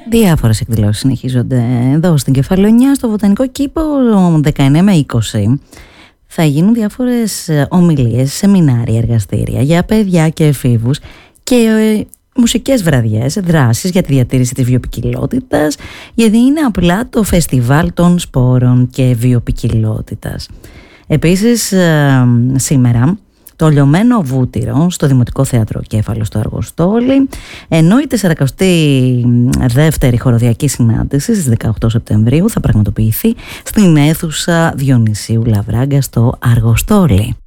Διάφορες εκδηλώσεις συνεχίζονται εδώ στην Κεφαλαιονιά, στο Βοτανικό Κήπο, 19 με 20. Θα γίνουν διάφορες ομιλίες, σεμινάρια, εργαστήρια για παιδιά και εφήβους και μουσικές βραδιές, δράσεις για τη διατήρηση της βιοποικιλότητας, γιατί είναι απλά το φεστιβάλ των σπόρων και βιοποικιλότητας. Επίσης, σήμερα το λιωμένο βούτυρο στο Δημοτικό Θέατρο Κέφαλο στο Αργοστόλι, ενώ η 42η χοροδιακή συνάντηση στις 18 Σεπτεμβρίου θα πραγματοποιηθεί στην αίθουσα Διονυσίου Λαβράγκα στο Αργοστόλι.